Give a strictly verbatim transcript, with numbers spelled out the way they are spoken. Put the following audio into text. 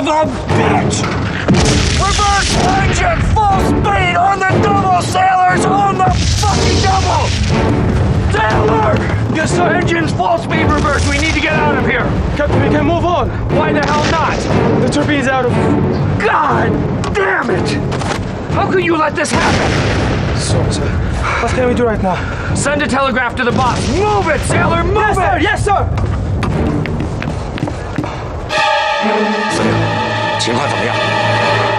of a bitch! Reverse engine, full speed on the double, sailors, on the fucking double! Sailor! Yes, sir. Engines full speed reverse. We need to get out of here. Captain, we can move on. Why the hell not? The turbine's out of... God damn it! How could you let this happen? Sorry, sir. What can we do right now? Send a telegraph to the boss. Move it, sailor, move yes, it! Sir. Yes, sir! 司令，情况怎么样？